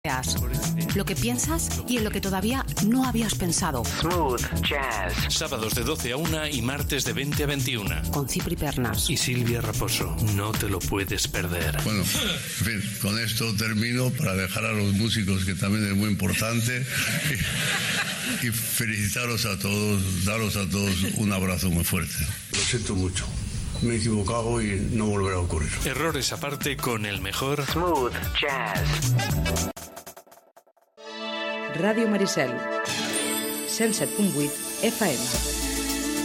Lo que piensas y en lo que todavía no habías pensado. Smooth Jazz. Sábados de 12 a 1 y martes de 20 a 21. Con Cipri Pernas y Silvia Raposo. No te lo puedes perder. Bueno, en fin, con esto termino para dejar a los músicos, que también es muy importante, y felicitaros a todos, daros a todos un abrazo muy fuerte. Lo siento mucho. Me he equivocado y no volverá a ocurrir. Errores aparte con el mejor Smooth Jazz. Ràdio Maricel, 107.8 FM.